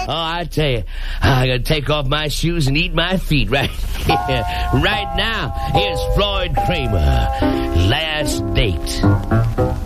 I tell you, I gotta take off my shoes and eat my feet right here. Right now, here's Floyd Kramer. Last Date.